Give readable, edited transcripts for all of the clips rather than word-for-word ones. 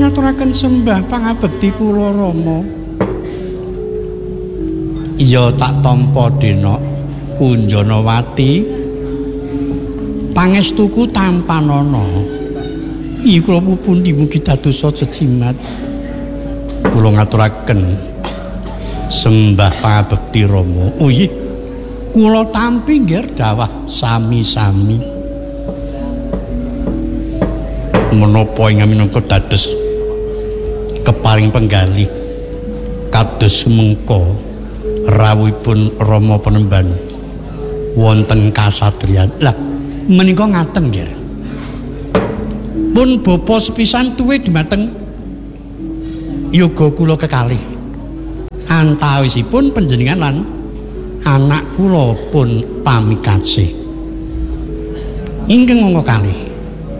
ngaturaken sembah pangabekti kula Rama. Iya tak tampa dena Kunjanawati pangestuku tampanana. Iki kula pundi mugi dadosa jejimat. Kula ngaturaken sembah pangabekti Rama. Oh nggih. Kula tampi nggih dawah sami-sami. Menapa ing minangka dados keparing penggalih kados sumengka rawuhipun Rama Panembahan wonten kasatriyan. Lah menika ngaten nggih. Pun bapa sepisan tuwe dhumateng yoga kula kekalih. Antawisipun panjenengan lan anak kula pun pamikasih. Inggih monggo kalih.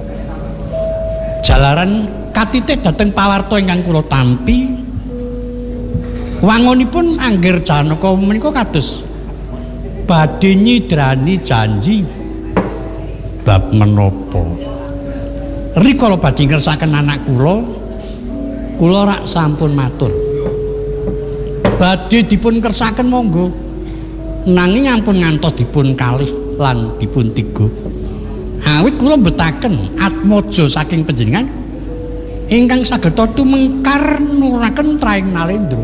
Jalaran katitih dhateng pawarta ingkang kula tampi, wangunipun angger Janaka menika kados badhe nyidrani janji bab menapa. Rikala badhe ngersakaken anak kula rak sampun matur. Badhe dipun kersaken monggo. Nanging ampun ngantos dipun kalih lan dipun tiga. Awit kula betaken atmaja saking panjenengan ingkang sageta tumengkar nuraken traing nalendra.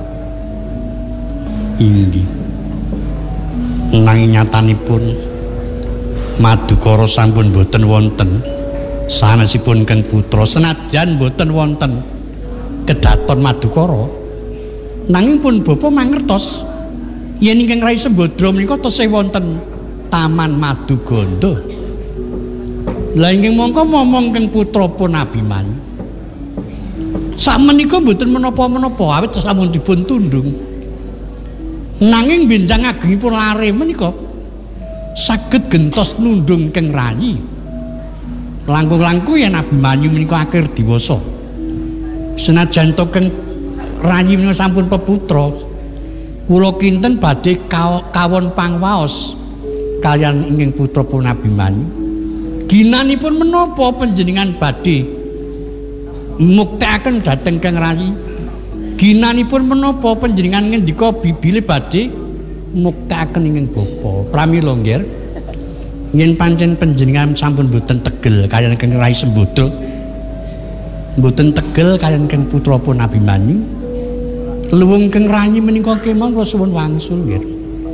Inggih. Nanging nyatanipun Madukara sampun boten wonten sanesipun Kang Putra, senajan boten wonten kedaton Madukara nanging pun bapa mangertos yen ingkang Rai Sembadra menika tesih wonten Taman Maduganda. Lah inggih mongko momong Kang Putra pun Abimanyu. Sakmenika mboten menapa-menapa awit sampun dipun tundung. Nanging benjang agengipun lare menika saged gentos nundung Kang Rayi. Langkung-langkung yen Abimanyu menika akhir diwasa. Senajan to Kang Rayi menika sampun peputra, kula kinten badhe kawon pangwaos kaliyan ingkang putra pun Abimanyu. Ginanipun menapa panjenengan badhe muktekaken dhateng Kang Rayi? Ginanipun menapa panjenengan ngendika bibile badhe muktekaken ingkang bapa? Pramila nggih. Yen pancen panjenengan sampun boten tegel kaliyan Kang Rai Sembadra, boten tegel kaliyan Kang putra pun Abimanyu, luwung Kang Rayi menika kemawon kula suwun wangsul nggih.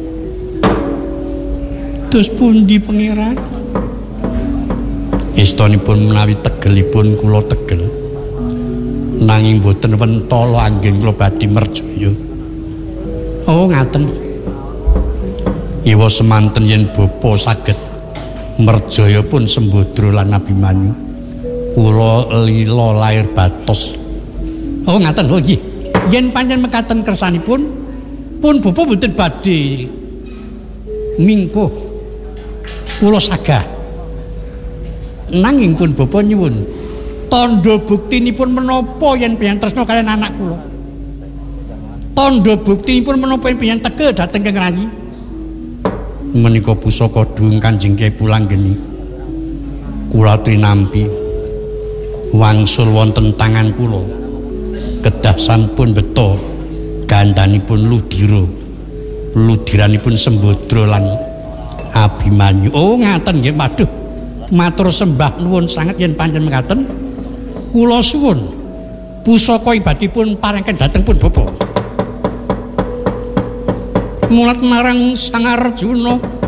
Dos pundi pangeran? Istanipun menawi tegelipun kula tegel. Nanging boten wentala anggen kula badhe merjaya. Oh ngaten. Iwa semanten yen bapa saged merjaya pun Sembadra lan Abimanyu. Kula lila lair batos. Oh ngaten lho nggih. Yen pancen mekaten kersanipun pun bapa boten badhe mingkuh. Kula sagah. Nanging pun bapa nyuwun tandha buktinipun menapa yen panjenengan tresna kaliyan anak kula. Tandha buktinipun menapa yen panjenengan tegel dhateng Kang Rayi. Menika pusaka dhuwung Kanjeng Kyai Pulanggeni. Kula trinampi wangsul wonten tangan kula. Kedah sampun beta gandhanipun ludira. Ludiranipun Sembadra lan Abimanyu. Oh ngaten nggih, waduh. Matur sembah nuwun sanget yen pancen mekaten. Kula suwun pusaka ibadipun paringken dhateng pun bapa. Mulat marang Sang Arjuna